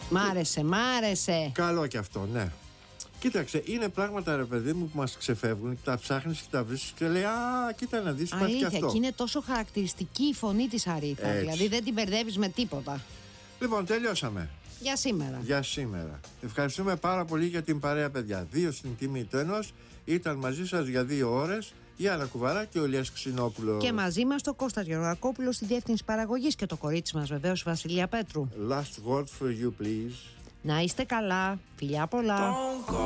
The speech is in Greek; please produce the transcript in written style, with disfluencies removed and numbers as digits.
Μ' άρεσε. Καλό και αυτό, ναι. Κοίταξε, είναι πράγματα, ρε παιδί μου, που μας ξεφεύγουν. Τα ψάχνεις και τα βρίσκεις και λέει, α, κοίτα να δεις, υπάρχει και αυτό. Και είναι τόσο χαρακτηριστική η φωνή της Αρίθα. Έτσι. Δηλαδή δεν την μπερδεύεις με τίποτα. Λοιπόν, τελειώσαμε. Για σήμερα. Για σήμερα. Ευχαριστούμε πάρα πολύ για την παρέα, παιδιά. 2 στην τιμή του ενός. Ήταν μαζί σας για 2 ώρες η Άννα Κουβαρά και ο Ηλίας Ξινόπουλος. Και μαζί μας το Κώστας Γεωργακόπουλος στη διεύθυνση παραγωγής και το κορίτσι μας βεβαίως η Βασιλεία Πέτρου. Last word for you, please. Να είστε καλά. Φιλιά πολλά.